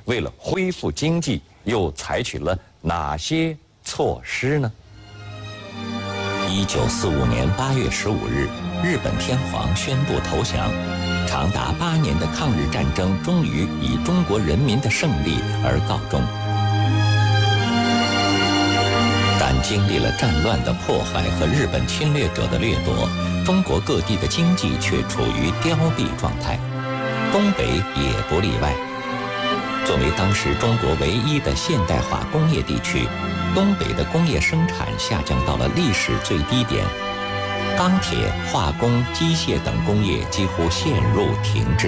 为了恢复经济，又采取了哪些措施呢 ？1945年8月15日，日本天皇宣布投降，长达8年的抗日战争终于以中国人民的胜利而告终。但经历了战乱的破坏和日本侵略者的掠夺，中国各地的经济却处于凋敝状态，东北也不例外。作为当时中国唯一的现代化工业地区，东北的工业生产下降到了历史最低点，钢铁、化工、机械等工业几乎陷入停滞。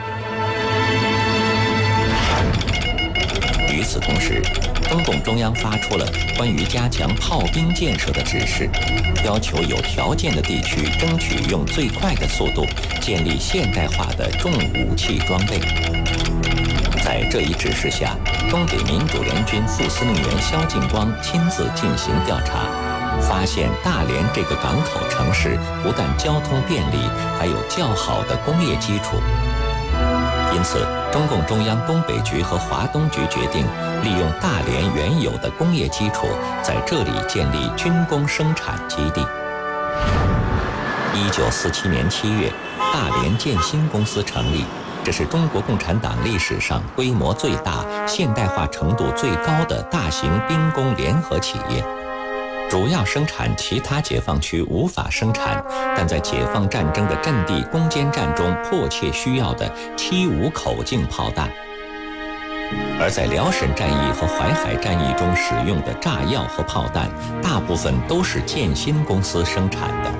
与此同时，中共中央发出了关于加强炮兵建设的指示，要求有条件的地区争取用最快的速度建立现代化的重武器装备。在这一指示下，东北民主联军副司令员萧劲光亲自进行调查，发现大连这个港口城市不但交通便利，还有较好的工业基础。因此，中共中央东北局和华东局决定利用大连原有的工业基础，在这里建立军工生产基地。1947年7月，大连建新公司成立，这是中国共产党历史上规模最大、现代化程度最高的大型兵工联合企业。主要生产其他解放区无法生产，但在解放战争的阵地攻坚战中迫切需要的75口径炮弹。而在辽沈战役和淮海战役中使用的炸药和炮弹，大部分都是建新公司生产的。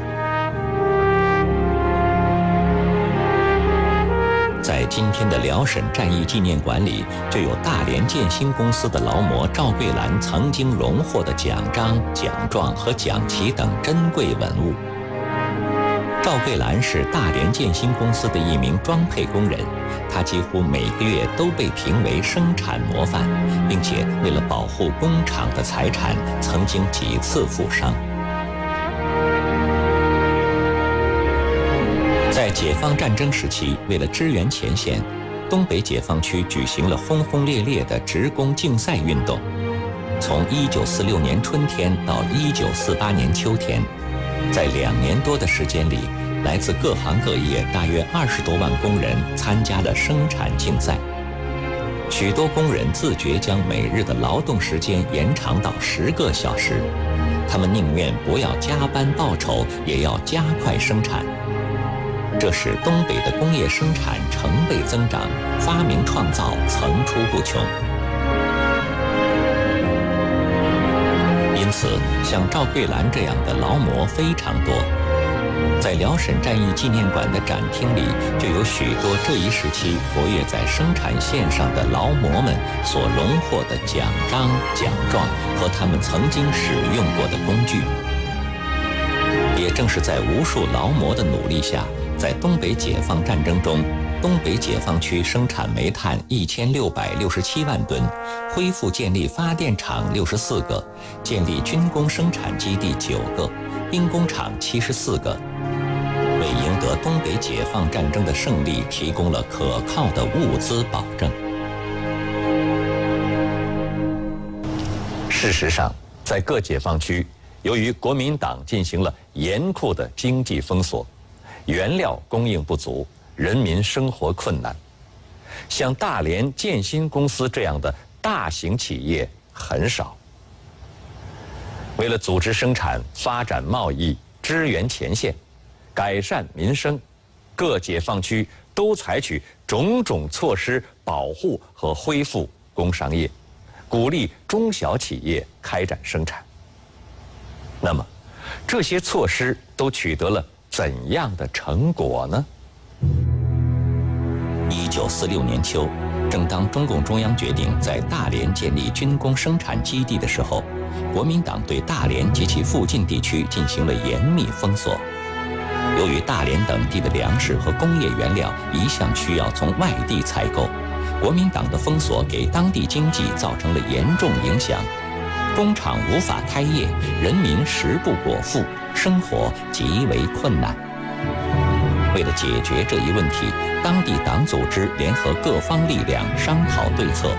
在今天的辽沈战役纪念馆里，就有大连建新公司的劳模赵桂兰曾经荣获的奖章、奖状和奖旗等珍贵文物。赵桂兰是大连建新公司的一名装配工人，她几乎每个月都被评为生产模范，并且为了保护工厂的财产，曾经几次负伤。在解放战争时期，为了支援前线，东北解放区举行了轰轰烈烈的职工竞赛运动。从1946年春天到1948年秋天，在2年多的时间里，来自各行各业大约20多万工人参加了生产竞赛。许多工人自觉将每日的劳动时间延长到10个小时，他们宁愿不要加班报酬，也要加快生产。这使东北的工业生产成倍增长，发明创造层出不穷。因此，像赵桂兰这样的劳模非常多。在辽沈战役纪念馆的展厅里，就有许多这一时期活跃在生产线上的劳模们所荣获的奖章、奖状和他们曾经使用过的工具。也正是在无数劳模的努力下，在东北解放战争中，东北解放区生产煤炭1667万吨，恢复建立发电厂64个，建立军工生产基地9个，兵工厂74个，为赢得东北解放战争的胜利提供了可靠的物资保证。 事实上，在各解放区，由于国民党进行了严酷的经济封锁，原料供应不足，人民生活困难。像大连建新公司这样的大型企业很少。为了组织生产、发展贸易、支援前线、改善民生，各解放区都采取种种措施保护和恢复工商业，鼓励中小企业开展生产。那么，这些措施都取得了怎样的成果呢 ？1946年秋，正当中共中央决定在大连建立军工生产基地的时候，国民党对大连及其附近地区进行了严密封锁。由于大连等地的粮食和工业原料一向需要从外地采购，国民党的封锁给当地经济造成了严重影响。工厂无法开业，人民食不果腹，生活极为困难。为了解决这一问题，当地党组织联合各方力量商讨对策，